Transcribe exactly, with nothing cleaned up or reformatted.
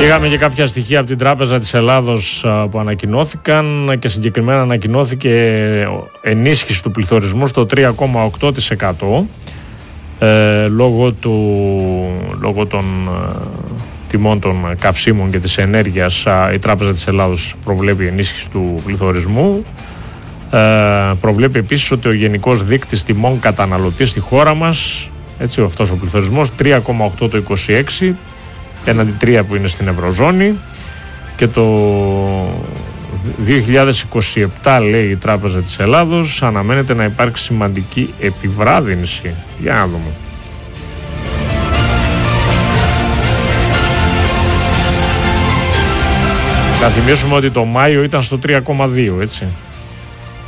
Είχαμε και κάποια στοιχεία από την Τράπεζα της Ελλάδος που ανακοινώθηκαν και συγκεκριμένα ανακοινώθηκε ενίσχυση του πληθωρισμού στο τρία κόμμα οκτώ τοις εκατό ε, λόγω, του, λόγω των ε, τιμών των καυσίμων και της ενέργειας. Η Τράπεζα της Ελλάδος προβλέπει ενίσχυση του πληθωρισμού. Ε, προβλέπει επίσης ότι ο γενικός δείκτης τιμών καταναλωτή στη χώρα μας, έτσι, αυτός ο πληθωρισμός, τρία κόμμα οκτώ το είκοσι έξι, έναντι τρία που είναι στην Ευρωζώνη, και το δύο χιλιάδες είκοσι επτά, λέει η Τράπεζα της Ελλάδος, αναμένεται να υπάρξει σημαντική επιβράδυνση. Για να δούμε. Θα θυμίσουμε ότι το Μάιο ήταν στο τρία κόμμα δύο, έτσι.